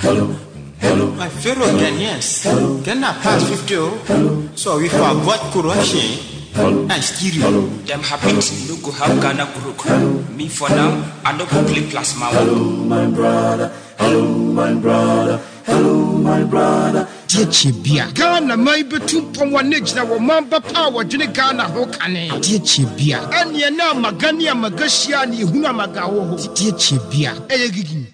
My fellow Ghanaians, Ghana past 50, so we forgot corruption and stereo. Them happy to no go have Ghana grow. Me for now, I don't go play plasma. Hello, my brother. Hello, my brother. Hello, my brother. Chibia Ghana may be 2.1 na wamamba power jini Ghana hokane Chibia Anya na magania magashia ni huna magawo Chibia Eyegigi